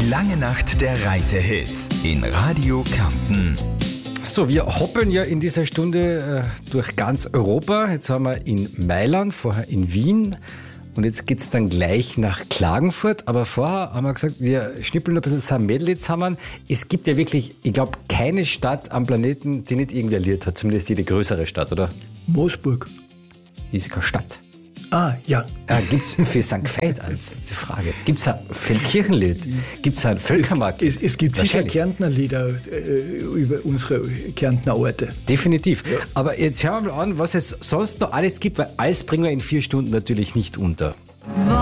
lange Nacht der Reisehits in Radio Kärnten. So, wir hoppeln ja in dieser Stunde durch ganz Europa. Jetzt haben wir in Mailand, vorher in Wien und jetzt geht es dann gleich nach Klagenfurt. Aber vorher haben wir gesagt, wir schnippeln ein bisschen so ein Mädel zusammen. Es gibt ja wirklich, ich glaube, keine Stadt am Planeten, die nicht irgendwie ein Lied hat. Zumindest jede größere Stadt, oder? Moosburg. Ist keine Stadt. Ah, ja. Gibt es für St. Veit als diese Frage? Gibt es ein Feldkirchenlied? Gibt es einen Völkermarkt? Es gibt sicher Kärntner Lieder über unsere Kärntner Orte. Definitiv. Ja. Aber jetzt hören wir mal an, was es sonst noch alles gibt, weil alles bringen wir in 4 Stunden natürlich nicht unter.